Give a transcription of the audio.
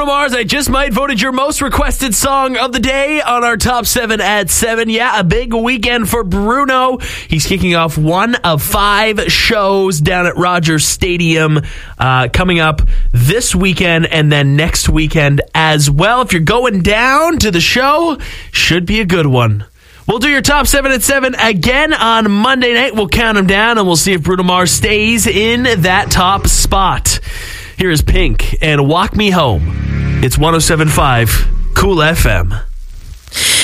Bruno Mars, I Just Might, voted your most requested song of the day on our top 7 at 7. Yeah, a big weekend for Bruno. He's kicking off one of 5 shows down at Rogers Stadium coming up this weekend and then next weekend as well. If you're going down to the show, should be a good one. We'll do your top 7 at 7 again on Monday night. We'll count them down and we'll see if Bruno Mars stays in that top spot. Here is Pink and Walk Me Home. It's 107.5 Cool FM.